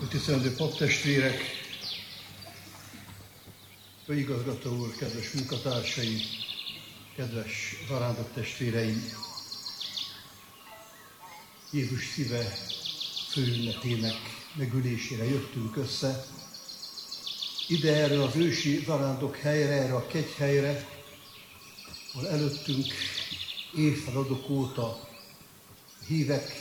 Tisztelendő paptestvérek, főigazgató úr, kedves munkatársai, kedves zarándok testvéreim! Jézus szíve főünnepének megülésére jöttünk össze. Ide erre az ősi zarándok helyre, erre a kegyhelyre, ahol előttünk évszázadok óta hívek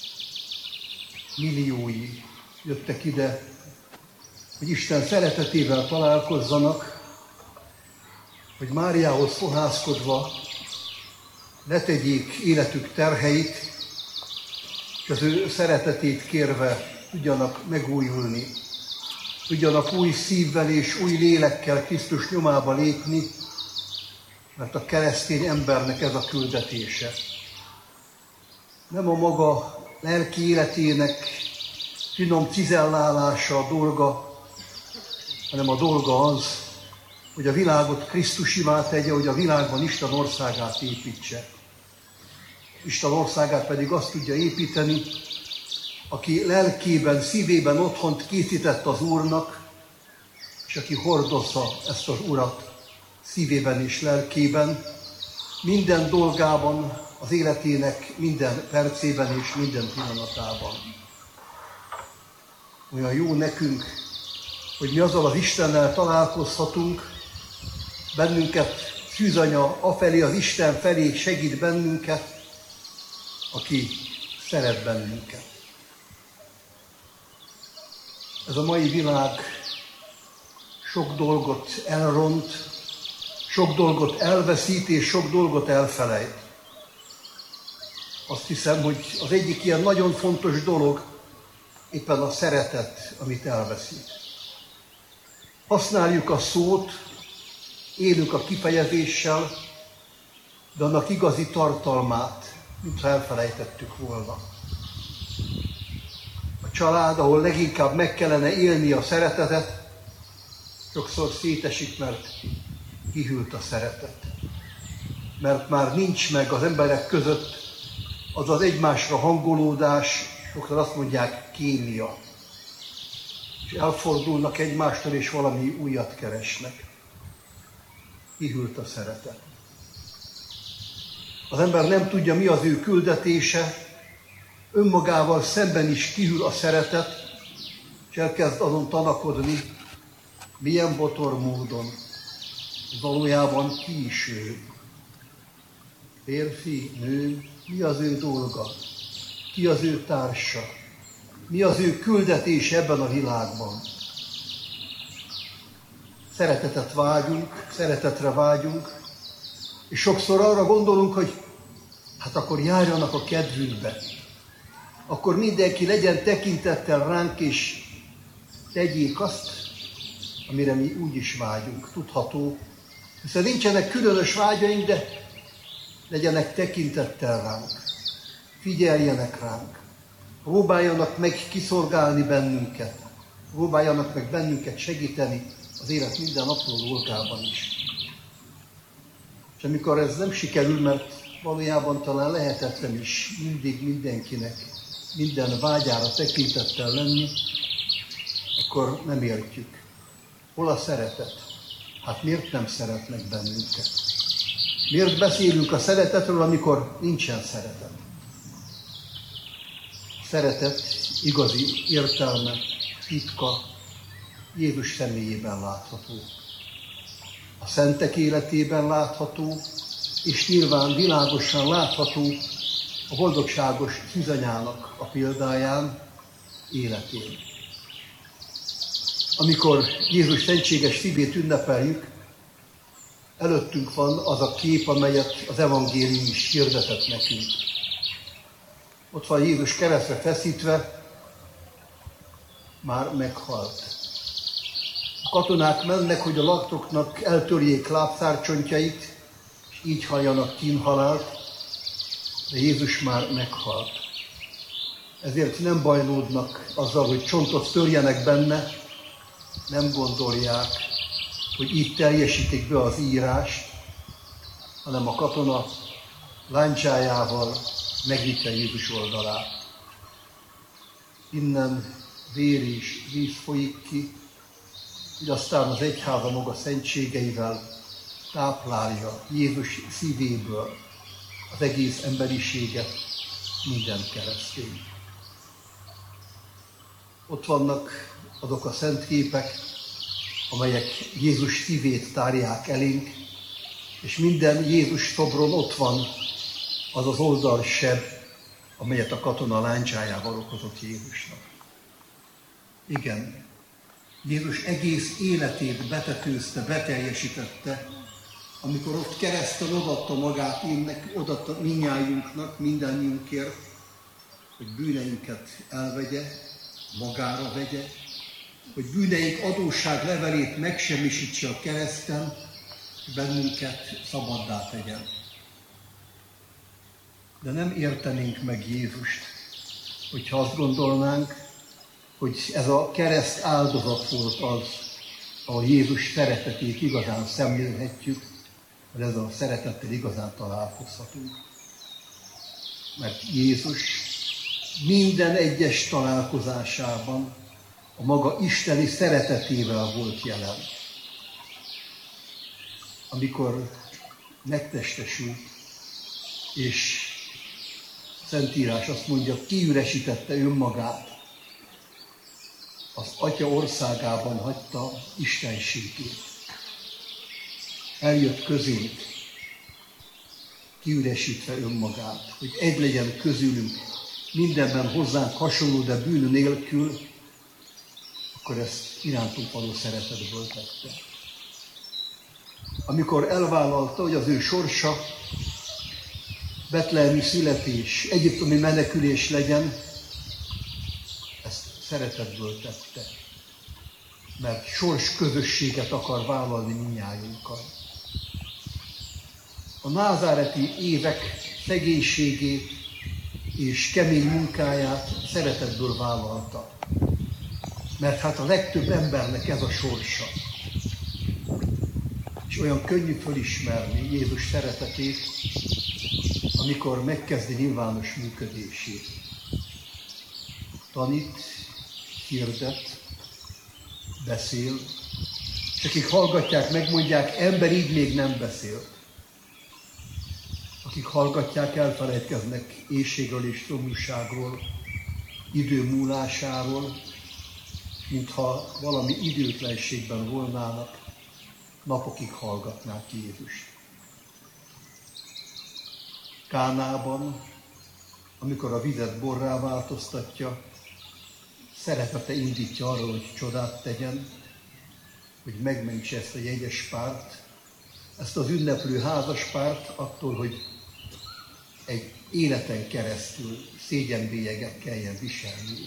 milliói jöttek ide, hogy Isten szeretetével találkozzanak, hogy Máriához fohászkodva letegyék életük terheit, és az ő szeretetét kérve tudjanak megújulni, tudjanak új szívvel és új lélekkel Krisztus nyomába lépni, mert a keresztény embernek ez a küldetése. Nem a maga lelki életének finom cizellálása a dolga, hanem a dolga az, hogy a világot Krisztusivá tegye, hogy a világban Isten országát építse. Isten országát pedig azt tudja építeni, aki lelkében, szívében otthont készített az Úrnak, és aki hordozza ezt az Urat szívében és lelkében, minden dolgában, az életének minden percében és minden pillanatában. Olyan jó nekünk, hogy mi azzal az Istennel találkozhatunk, bennünket szűzanya afelé, az Isten felé segít bennünket, aki szeret bennünket. Ez a mai világ sok dolgot elront, sok dolgot elveszít és sok dolgot elfelejt. Azt hiszem, hogy az egyik ilyen nagyon fontos dolog éppen a szeretet, amit elveszít. Használjuk a szót, élünk a kifejezéssel, de annak igazi tartalmát, mintha elfelejtettük volna. A család, ahol leginkább meg kellene élni a szeretetet, sokszor szétesik, mert kihűlt a szeretet. Mert már nincs meg az emberek között az az egymásra hangolódás, sokszor azt mondják kémia. És elfordulnak egymástól, és valami újat keresnek. Kihűlt a szeretet. Az ember nem tudja, mi az ő küldetése, önmagával szemben is kihűl a szeretet, és elkezd azon tanakodni, milyen botor módon, valójában ki is ő. Férfi, nő, mi az ő dolga, ki az ő társa, mi az ő küldetése ebben a világban. Szeretetet vágyunk, szeretetre vágyunk, és sokszor arra gondolunk, hogy hát akkor járjanak a kedvünkbe. Akkor mindenki legyen tekintettel ránk, és tegyék azt, amire mi úgy is vágyunk, tudható. Hiszen nincsenek különös vágyaink, de legyenek tekintettel ránk, figyeljenek ránk, próbáljanak meg kiszolgálni bennünket, próbáljanak meg bennünket segíteni az élet minden apró dolgában is. És amikor ez nem sikerül, mert valójában talán lehetetlen is mindig mindenkinek, minden vágyára tekintettel lenni, akkor nem értjük. Hol a szeretet? Hát miért nem szeretnek bennünket? Miért beszélünk a szeretetről, amikor nincsen szeretet? Szeretet igazi értelme, titka Jézus személyében látható. A szentek életében látható, és nyilván világosan látható a boldogságos szűzanyának a példáján, életén. Amikor Jézus szentséges szívét ünnepeljük, előttünk van az a kép, amelyet az evangélium is hirdetett nekünk. Ott van Jézus keresztre feszítve, már meghalt. A katonák mennek, hogy a laktoknak eltörjék lábszárcsontjait, és így halljanak kínhalált, de Jézus már meghalt. Ezért nem bajlódnak azzal, hogy csontot törjenek benne, nem gondolják, hogy így teljesítik be az írást, hanem a katona láncsájával megvitte Jézus oldalát. Innen vér és víz folyik ki, hogy aztán az egyháza maga szentségeivel táplálja Jézus szívéből az egész emberiséget, minden keresztény. Ott vannak azok a szent képek, amelyek Jézus szívét tárják elénk, és minden Jézus szobron ott van az az oldalseb, amelyet a katona láncsájával okozott Jézusnak. Igen, Jézus egész életét betetőzte, beteljesítette, amikor ott kereszten odaadta magát odaadta mindnyájunknak, mindannyiunkért, hogy bűneinket elvegye, magára vegye, hogy bűneink adósság levelét megsemmisítse a kereszten, bennünket szabaddá tegyen. De nem értenénk meg Jézust, hogyha azt gondolnánk, hogy ez a kereszt áldozat volt az, ahol Jézus szeretetét igazán szemlélhetjük, hogy ez a szeretettel igazán találkozhatunk. Mert Jézus minden egyes találkozásában a maga isteni szeretetével volt jelen. Amikor megtestesült, és Szentírás azt mondja, kiüresítette önmagát, az Atya országában hagyta istenségét. Eljött közénk, kiüresítve önmagát, hogy egy legyen közülünk, mindenben hozzánk hasonló, de bűn nélkül, akkor ezt irántunk való szeretetből tette. Amikor elvállalta, hogy az ő sorsa betlehemi születés, egyiptomi menekülés legyen, ezt szeretetből tette. Mert sors közösséget akar vállalni mindnyájunkkal. A názáreti évek szegénységét és kemény munkáját szeretetből vállalta. Mert hát a legtöbb embernek ez a sorsa. És olyan könnyű fölismerni Jézus szeretetét, amikor megkezdi nyilvános működését. Tanít, hirdet, beszél, és akik hallgatják, megmondják, ember így még nem beszélt. Akik hallgatják, elfelejtkeznek éhségről és szomjúságról, idő múlásáról, mintha valami időtlenségben volnának, napokig hallgatnák Jézust. Kánában, amikor a vizet borrá változtatja, szeretete indítja arra, hogy csodát tegyen, hogy megmentse ezt a jegyes párt, ezt az ünneplő házaspárt attól, hogy egy életen keresztül szégyenbélyeget kelljen viselni.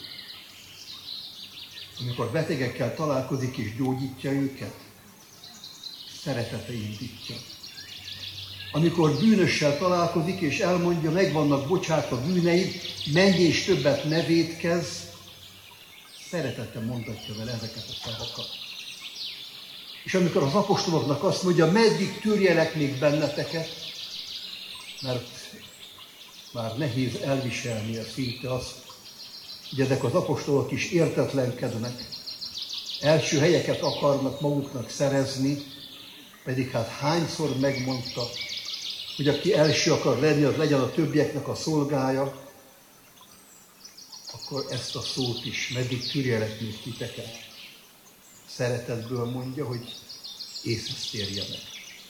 Amikor betegekkel találkozik és gyógyítja őket, szeretete indítja. Amikor bűnössel találkozik és elmondja, meg vannak bocsátva bűneid, menj és többet ne vétkezz, szeretettel mondatja vele ezeket a szavakat. És amikor az apostoloknak azt mondja, meddig tűrjelek még benneteket, mert már nehéz elviselnie szinte azt, hogy ezek az apostolok is értetlenkednek, első helyeket akarnak maguknak szerezni, pedig hát hányszor megmondta, hogy aki első akar lenni, az legyen a többieknek a szolgája, akkor ezt a szót is, meddig tűrjelek még titeket. Szeretetből mondja, hogy észhez térjenek.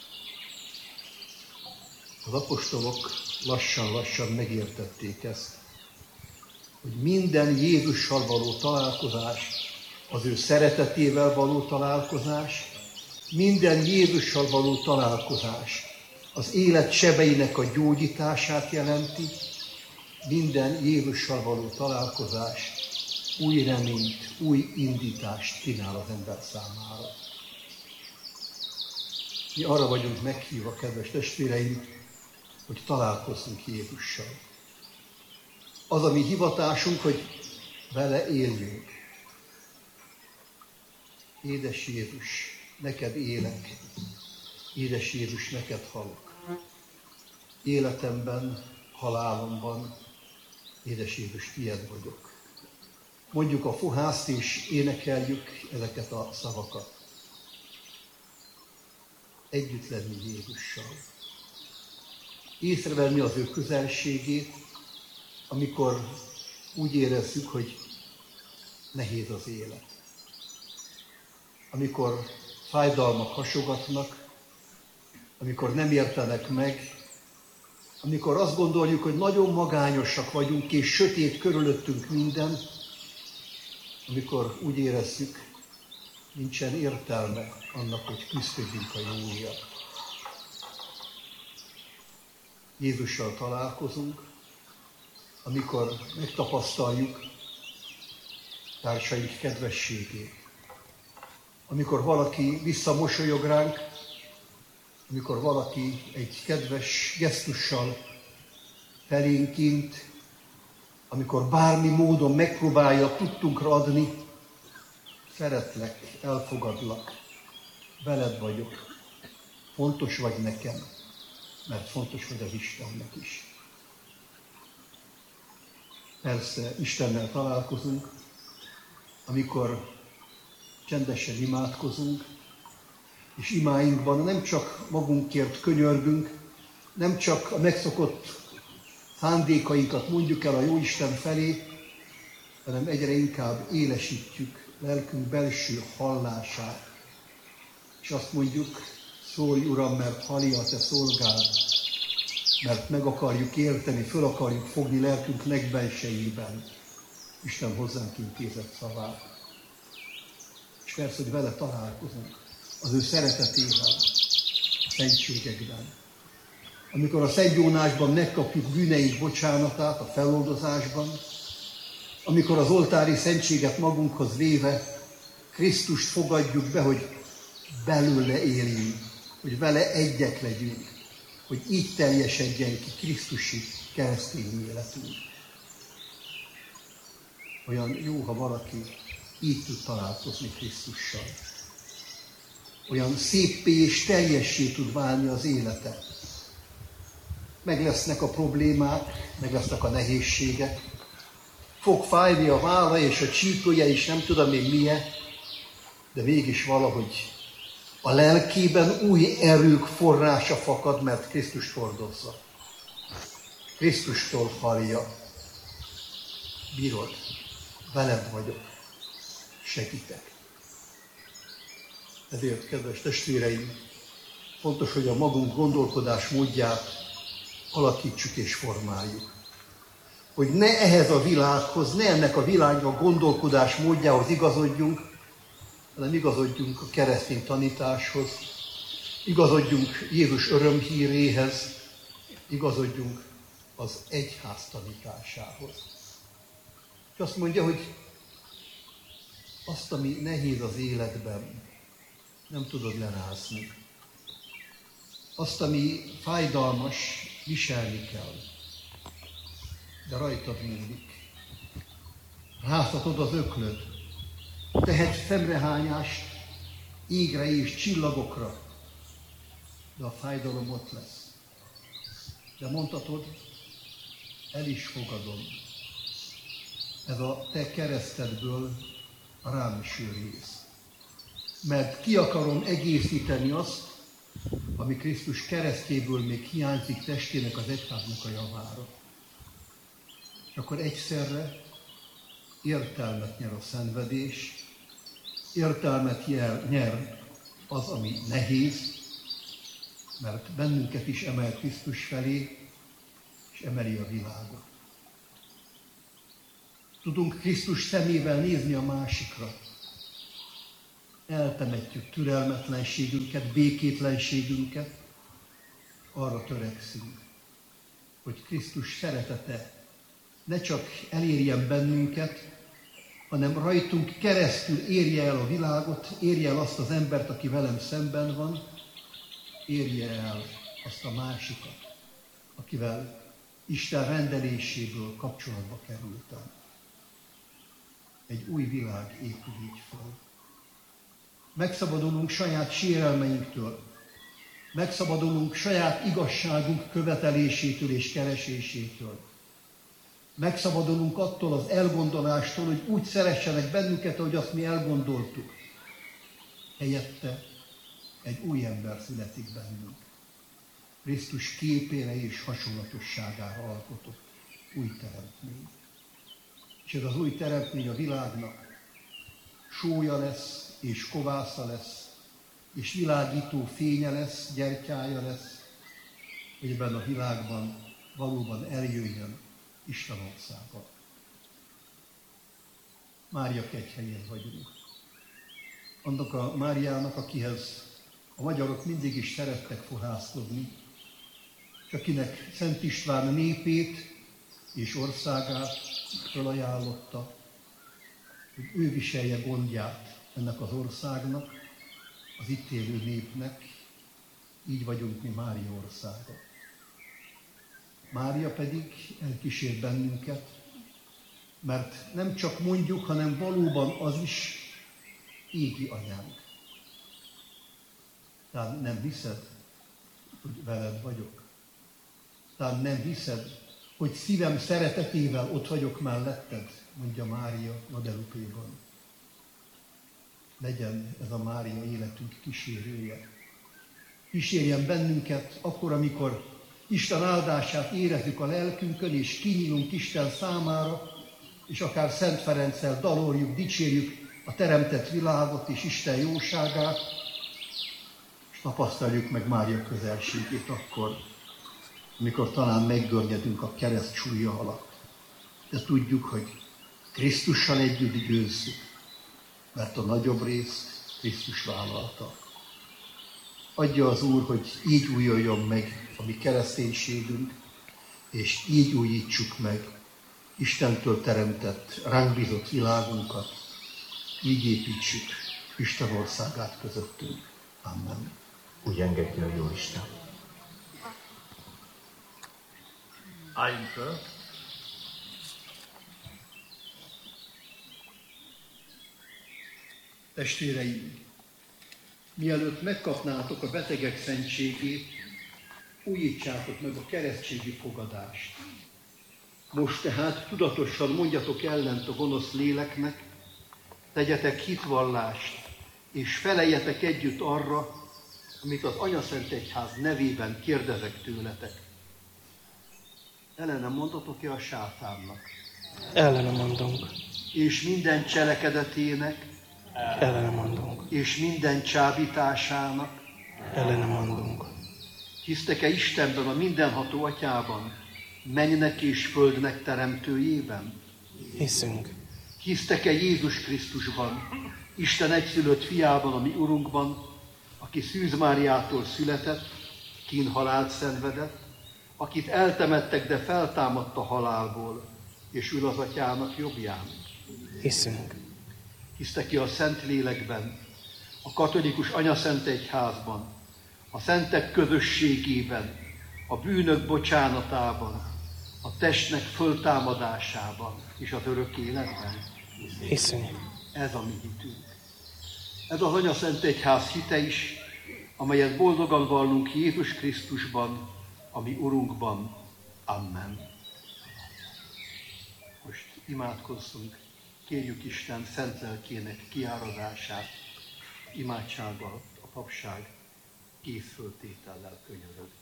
Az apostolok lassan-lassan megértették ezt, hogy minden Jézussal való találkozás, az ő szeretetével való találkozás, minden Jézussal való találkozás az élet sebeinek a gyógyítását jelenti, minden Jézussal való találkozás új reményt, új indítást kínál az ember számára. Mi arra vagyunk meghívva, kedves testvéreim, hogy találkozzunk Jézussal. Az a mi hivatásunk, hogy vele éljünk. Édes Jézus, neked élek. Édes Jézus, neked halok. Életemben, halálomban, édes Jézus, tied vagyok. mondjuk a fohászt és énekeljük ezeket a szavakat. Együtt lenni Jézussal. Észrevenni az ő közelségét, amikor úgy érezzük, hogy nehéz az élet. Amikor fájdalmak hasogatnak, amikor nem értenek meg, amikor azt gondoljuk, hogy nagyon magányosak vagyunk, és sötét körülöttünk minden, amikor úgy érezzük, nincsen értelme annak, hogy küzdködjünk a jóért. Jézussal találkozunk, amikor megtapasztaljuk társaink kedvességét. Amikor valaki visszamosolyog ránk, amikor valaki egy kedves gesztussal felénk int, amikor bármi módon megpróbálja tudtunkra adni, szeretlek, elfogadlak, veled vagyok, fontos vagy nekem, mert fontos vagy az Istennek is. Persze Istennel találkozunk, amikor csendesen imádkozunk, és imáinkban nem csak magunkért könyörgünk, nem csak a megszokott szándékainkat mondjuk el a Jóisten felé, hanem egyre inkább élesítjük lelkünk belső hallását. És azt mondjuk, szólj Uram, mert halli a te szolgád, mert meg akarjuk érteni, föl akarjuk fogni lelkünk legbelsejében Isten hozzánk intézett szavát. És persze, hogy vele találkozunk, az ő szeretetével, a szentségekben. Amikor a szentgyónásban megkapjuk bűneink bocsánatát, a feloldozásban, amikor az oltári szentséget magunkhoz véve Krisztust fogadjuk be, hogy belőle éljünk, hogy vele egyek legyünk, hogy így teljesedjen ki Krisztusi keresztény életünk. Olyan jó, ha valaki így tud találkozni Krisztussal. Olyan széppé és teljessé tud válni az élete. Meg lesznek a problémák, meg lesznek a nehézségek. Fog fájni a válla és a csípője is, nem tudom én milyen, de mégis valahogy a lelkében új erők forrása fakad, mert Krisztust hordozza. Krisztustól hallja. Bírod, veled vagyok, segítek. Ezért, kedves testvéreim, fontos, hogy a magunk gondolkodás módját alakítsuk és formáljuk. Hogy ne ehhez a világhoz, ne ennek a világnak a gondolkodás módjához igazodjunk, hanem igazodjunk a keresztény tanításhoz, igazodjunk Jézus örömhíréhez, igazodjunk az egyház tanításához. És azt mondja, hogy azt, ami nehéz az életben, nem tudod lerázni. Azt, ami fájdalmas, viselni kell. De rajtad múlik. Ráztatod az öklöd. Tehetsz szemrehányást égre és csillagokra. De a fájdalom ott lesz. De mondhatod, el is fogadom. Ez a te keresztedből rám eső rész. Mert ki akarom egészíteni azt, ami Krisztus keresztjéből még hiányzik testének, az egyháznak a javára. És akkor egyszerre értelmet nyer a szenvedés, értelmet nyer az, ami nehéz, mert bennünket is emel Krisztus felé, és emeli a világot. Tudunk Krisztus szemével nézni a másikra. Eltemetjük türelmetlenségünket, békétlenségünket, arra törekszünk, hogy Krisztus szeretete ne csak elérjen bennünket, hanem rajtunk keresztül érje el a világot, érje el azt az embert, aki velem szemben van, érje el azt a másikat, akivel Isten rendeléséből kapcsolatba kerültem. Egy új világ épül így fel. Megszabadulunk saját sérelmeinktől, megszabadulunk saját igazságunk követelésétől és keresésétől. Megszabadulunk attól az elgondolástól, hogy úgy szeressenek bennünket, ahogy azt mi elgondoltuk. Helyette egy új ember születik bennünk. Krisztus képére és hasonlatosságára alkotott új teremtmény. És ez az új teremtmény a világnak sója lesz, és kovásza lesz, és világító fénye lesz, gyertyája lesz, hogy ebben a világban valóban eljöjjön Isten országa. Mária kegyhelyén vagyunk. Annak a Máriának, akihez a magyarok mindig is szerettek fohászkodni, és akinek Szent István népét és országát felajánlotta, hogy ő viselje gondját ennek az országnak, az itt élő népnek, így vagyunk mi Mária országa. Mária pedig elkísér bennünket, mert nem csak mondjuk, hanem valóban az is égi anyánk. Tehát nem hiszed, hogy veled vagyok? Tehát nem hiszed, hogy szívem szeretetével ott vagyok melletted, mondja Mária Guadalupében. Legyen ez a Mária életünk kísérője. Kísérjen bennünket akkor, amikor Isten áldását érezzük a lelkünkön, és kinyílunk Isten számára, és akár Szent Ferenccel daloljuk, dicsérjük a teremtett világot és Isten jóságát, és tapasztaljuk meg Mária közelségét akkor, amikor talán meggörnyedünk a kereszt súlya alatt. De tudjuk, hogy Krisztussal együtt győzzük, mert a nagyobb részt Krisztus vállalta. Adja az Úr, hogy így újuljon meg a mi kereszténységünk, és így újítsuk meg Istentől teremtett, ránk bízott világunkat, így építsük Isten országát közöttünk. Amen. Úgy engedje a Jóisten. Álljunk föl. Testvéreim, mielőtt megkapnátok a betegek szentségét, újítsátok meg a keresztségi fogadást. Most tehát tudatosan mondjatok ellent a gonosz léleknek, tegyetek hitvallást, és feleljetek együtt arra, amit az Anyaszentegyház nevében kérdezek tőletek. Ellenem mondatok-e a sátánnak? Ellenem mondunk. És minden cselekedetének? Ellenem mondunk. És minden csábításának? Ellenem mondunk. Hisztek-e Istenben, a mindenható Atyában, mennynek és földnek teremtőjében? Hiszünk. Hisztek-e Jézus Krisztusban, Isten egyszülött fiában, a mi Urunkban, aki Szűz Máriától született, kínhalált szenvedett, akit eltemettek, de feltámadt a halálból, és ül az Atyának jobbján? Hiszünk. Hisztek-e a Szentlélekben, a katolikus Anyaszentegyházban, a szentek közösségében, a bűnök bocsánatában, a testnek föltámadásában és az örök életben? Hiszünk. Ez a mi hitünk. Ez az Anyaszentegyház hite is, amelyet boldogan vallunk Jézus Krisztusban, a mi Urunkban. Amen. Most imádkozzunk, kérjük Isten szent lelkének kiáradását, imádsággal a papság készföltétellel könyörög.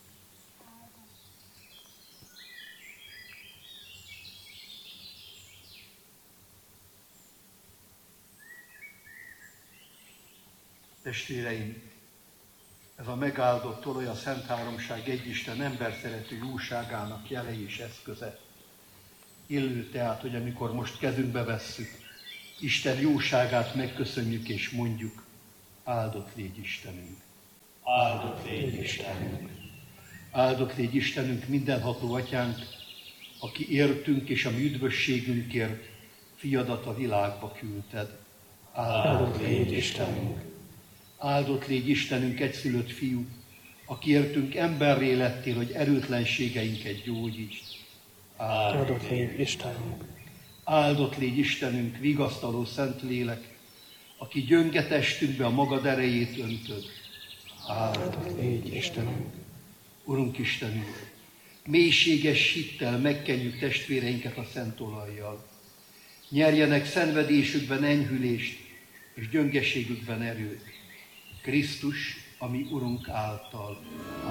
Testvéreim, ez a megáldott olaj a Szent Háromság egyisten emberszerető jóságának jele és eszköze. Illő tehát, hogy amikor most kezünkbe vesszük, Isten jóságát megköszönjük és mondjuk, áldott légy Istenünk. Áldott légy Istenünk. Áldott légy Istenünk, mindenható Atyánk, aki értünk és a mi üdvösségünkért fiadat a világba küldted. Áldott légy Istenünk. Áldott légy Istenünk, egyszülött fiú, aki értünk emberré lettél, hogy erőtlenségeinket gyógyítsd. Áldott légy Istenünk. Áldott légy Istenünk, vigasztaló Szentlélek, aki gyönge testünkbe a magad erejét öntöd. Áldott légy Istenünk. Urunk Istenünk, mélységes hittel megkenjük testvéreinket a szent olajjal. Nyerjenek szenvedésükben enyhülést, és gyöngeségükben erőt. Krisztus, a mi Urunk által.